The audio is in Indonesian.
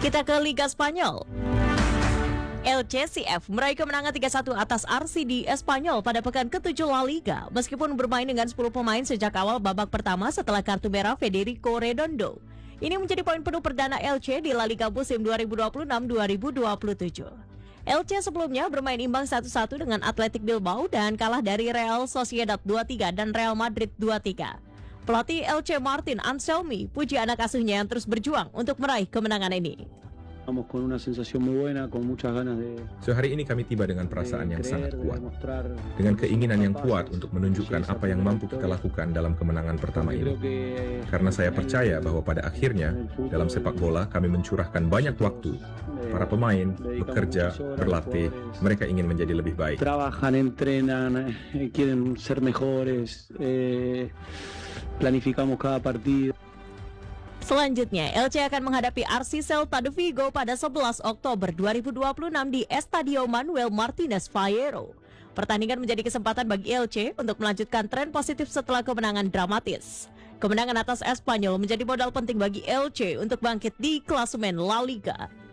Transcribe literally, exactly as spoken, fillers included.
Kita ke Liga Spanyol. L C C F meraih kemenangan tiga satu atas R C D Espanyol pada pekan ketujuh La Liga meskipun bermain dengan sepuluh pemain sejak awal babak pertama setelah kartu merah Federico Redondo. Ini menjadi poin penuh perdana L C di La Liga musim dua ribu dua puluh enam dua ribu dua puluh tujuh. L C sebelumnya bermain imbang satu satu dengan Athletic Bilbao dan kalah dari Real Sociedad dua tiga dan Real Madrid dua tiga. Pelatih L C Martin Anselmi puji anak asuhnya yang terus berjuang untuk meraih kemenangan ini. So hari ini kami tiba dengan perasaan yang sangat kuat, dengan keinginan yang kuat untuk menunjukkan apa yang mampu kita lakukan dalam kemenangan pertama ini. Karena saya percaya bahwa pada akhirnya, dalam sepak bola kami mencurahkan banyak waktu. Para pemain bekerja, berlatih, mereka ingin menjadi lebih baik. Trabajan, entrenan, quieren ser mejores, planificamos cada partido. Selanjutnya, L C akan menghadapi R C Celta de Vigo pada sebelas Oktober dua ribu dua puluh enam di Estadio Manuel Martínez Valero. Pertandingan menjadi kesempatan bagi L C untuk melanjutkan tren positif setelah kemenangan dramatis. Kemenangan atas Espanyol menjadi modal penting bagi L C untuk bangkit di klasemen La Liga.